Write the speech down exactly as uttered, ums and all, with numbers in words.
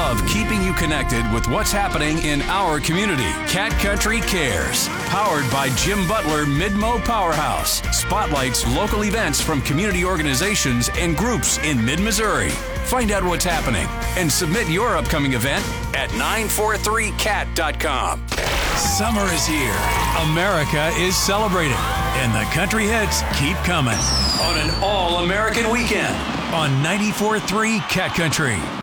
love keeping you connected with what's happening in our community. Cat Country Cares, powered by Jim Butler Mid-Mo Powerhouse, spotlights local events from community organizations and groups in mid-Missouri. Find out what's happening and submit your upcoming event at nine four three cat dot com. Summer is here. America is celebrating. And the country hits keep coming on an all-American weekend on ninety-four point three Cat Country.